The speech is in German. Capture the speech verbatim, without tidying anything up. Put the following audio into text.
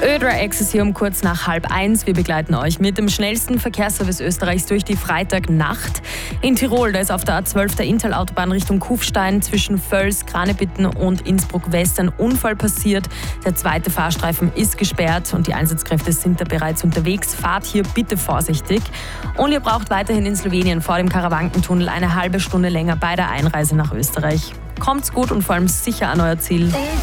Ödra Access hier um kurz nach halb eins. Wir begleiten euch mit dem schnellsten Verkehrsservice Österreichs durch die Freitagnacht. In Tirol, da ist auf der A zwölf der Inntal-Autobahn Richtung Kufstein zwischen Völs, Kranebitten und Innsbruck-West ein Unfall passiert. Der zweite Fahrstreifen ist gesperrt und die Einsatzkräfte sind da bereits unterwegs. Fahrt hier bitte vorsichtig. Und ihr braucht weiterhin in Slowenien vor dem Karawankentunnel eine halbe Stunde länger bei der Einreise nach Österreich. Kommt's gut und vor allem sicher an euer Ziel.